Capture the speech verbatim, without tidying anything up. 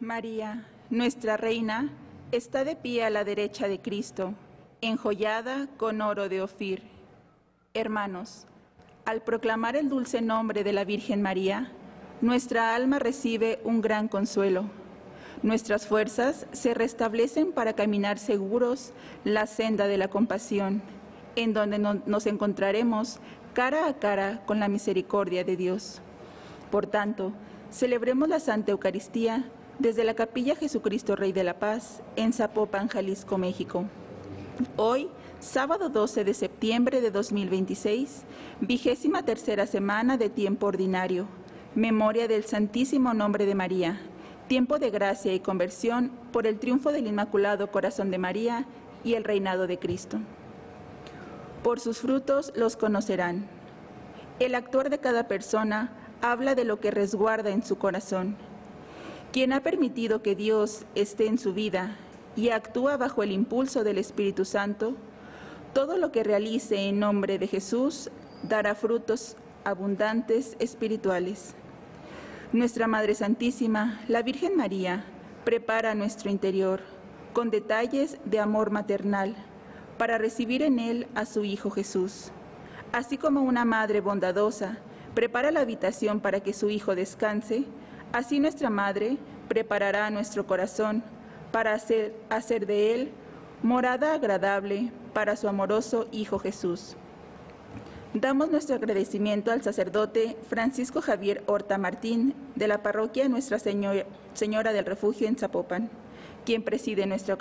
María, nuestra Reina, está de pie a la derecha de Cristo, enjollada con oro de Ofir. Hermanos, al proclamar el dulce nombre de la Virgen María, nuestra alma recibe un gran consuelo. Nuestras fuerzas se restablecen para caminar seguros la senda de la compasión, en donde no, nos encontraremos cara a cara con la misericordia de Dios. Por tanto, celebremos la Santa Eucaristía desde la Capilla Jesucristo Rey de la Paz, en Zapopan, Jalisco, México. Hoy, sábado doce de septiembre de dos mil veintiséis, vigésima tercera semana de tiempo ordinario, memoria del Santísimo Nombre de María, tiempo de gracia y conversión por el triunfo del Inmaculado Corazón de María y el reinado de Cristo. Por sus frutos los conocerán. El actuar de cada persona habla de lo que resguarda en su corazón. Quien ha permitido que Dios esté en su vida y actúa bajo el impulso del Espíritu Santo, todo lo que realice en nombre de Jesús dará frutos abundantes espirituales. Nuestra Madre Santísima, la Virgen María, prepara nuestro interior con detalles de amor maternal para recibir en él a su Hijo Jesús. Así como una madre bondadosa prepara la habitación para que su Hijo descanse, así nuestra Madre preparará nuestro corazón para hacer, hacer de él morada agradable para su amoroso Hijo Jesús. Damos nuestro agradecimiento al sacerdote Francisco Javier Horta Martín, de la parroquia Nuestra Señora del Refugio en Zapopan, quien preside nuestra